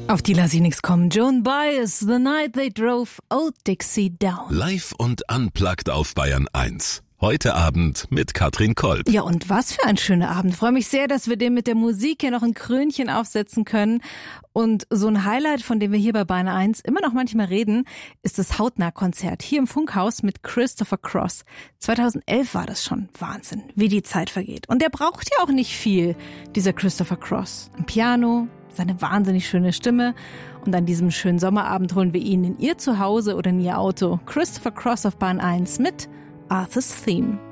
Auf die lass ich nix kommen. Joan Baez, The Night They Drove Old Dixie Down. Live und unplugged auf Bayern 1. Heute Abend mit Katrin Kolb. Ja, und was für ein schöner Abend. Freue mich sehr, dass wir dem mit der Musik hier noch ein Krönchen aufsetzen können. Und so ein Highlight, von dem wir hier bei Bayern 1 immer noch manchmal reden, ist das Hautnah-Konzert hier im Funkhaus mit Christopher Cross. 2011 war das schon. Wahnsinn, wie die Zeit vergeht. Und der braucht ja auch nicht viel, dieser Christopher Cross. Ein Piano, seine wahnsinnig schöne Stimme. Und an diesem schönen Sommerabend holen wir ihn in ihr Zuhause oder in ihr Auto. Christopher Cross auf Bayern 1 mit Arthur's Theme.